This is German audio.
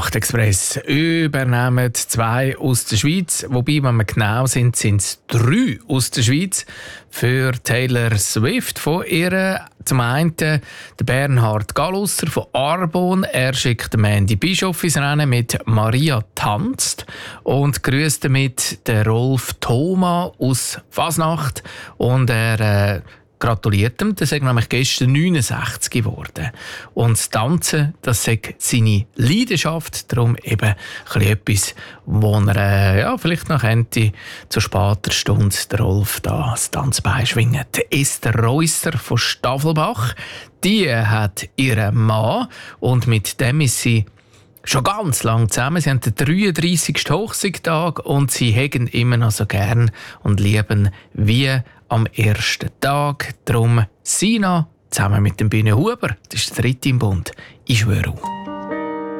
Fasnacht-Express übernehmen 2 aus der Schweiz. Wobei, wenn wir genau sind es 3 aus der Schweiz. Für Taylor Swift von ihr. Zum einen der Bernhard Gallusser von Arbon. Er schickt Mandy Bischof ins Rennen mit «Maria tanzt» und grüßt damit den Rolf Thoma aus Fasnacht. Und er gratuliert ihm, der ist nämlich gestern 69 geworden. Und das Tanzen, das ist seine Leidenschaft, darum eben etwas, wo er vielleicht noch könnte, zu später Stunde der Rolf da das Tanzbein schwingen. Esther Reusser von Stavelbach, die hat ihren Mann und mit dem ist sie schon ganz lang zusammen. Sie haben den 33. Hochzeitstag und sie hegen immer noch so gern und lieben wie am ersten Tag. Darum Sina zusammen mit dem Bühne Huber, das ist der dritte im Bund. Ich schwöre.